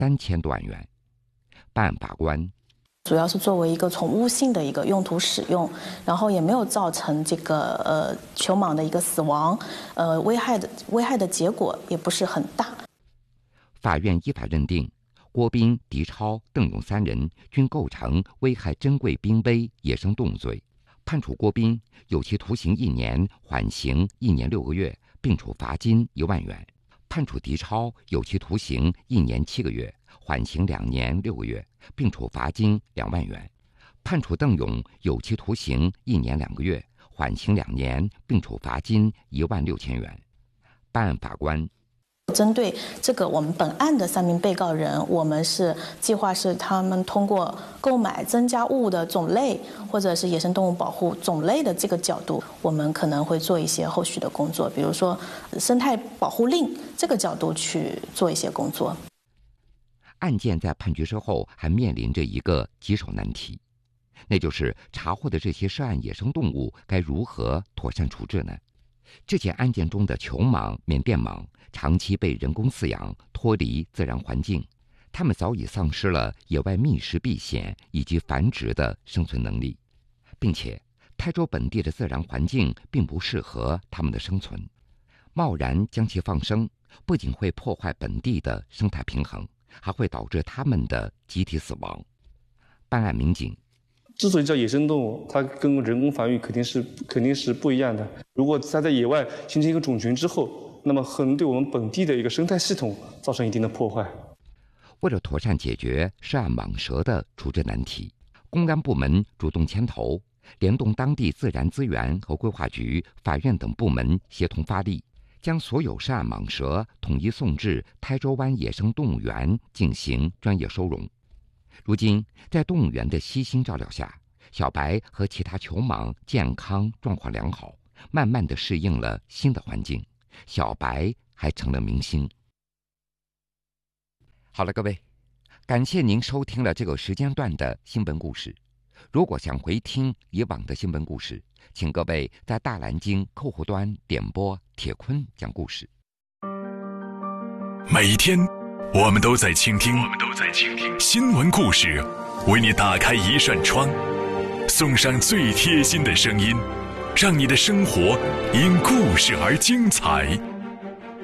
3000多万元。办案法官主要是作为一个宠物性的一个用途使用，然后也没有造成这个球蟒的一个死亡，危害的结果也不是很大。 法院依法认定，郭斌、狄超、邓勇3人均构成危害珍贵濒危野生动物罪，判处郭斌有期徒刑1年，缓刑1年6个月，并处罚金1万元；判处狄超有期徒刑1年7个月，缓刑2年6个月，并处罚金2万元；判处邓勇有期徒刑1年2个月，缓刑2年，并处罚金16000元。办案法官针对这个我们本案的3名被告人，我们计划是他们通过购买增加物的种类，或者是野生动物保护种类的这个角度，我们可能会做一些后续的工作，比如说生态保护令这个角度去做一些工作。 案件在判决之后还面临着一个棘手难题，那就是查获的这些涉案野生动物该如何妥善处置呢？这起案件中的球蟒、缅甸蟒长期被人工饲养，脱离自然环境，它们早已丧失了野外觅食避险以及繁殖的生存能力，并且台州本地的自然环境并不适合它们的生存，贸然将其放生，不仅会破坏本地的生态平衡，还会导致它们的集体死亡。办案民警之所以叫野生动物，它跟人工繁育肯定是不一样的。如果它在野外形成一个种群之后，那么可能对我们本地的一个生态系统造成一定的破坏。 为了妥善解决涉案蟒蛇的处置难题，公安部门主动牵头，联动当地自然资源和规划局、法院等部门协同发力，将所有涉案蟒蛇统一送至台州湾野生动物园进行专业收容。如今，在动物园的悉心照料下，小白和其他球蟒健康状况良好，慢慢地适应了新的环境。小白还成了明星。好了，各位，感谢您收听了这个时间段的新闻故事。如果想回听以往的新闻故事，请各位在大蓝鲸客户端点播铁坤讲故事。 每一天我们都在倾听新闻故事，为你打开一扇窗，送上最贴心的声音，让你的生活因故事而精彩。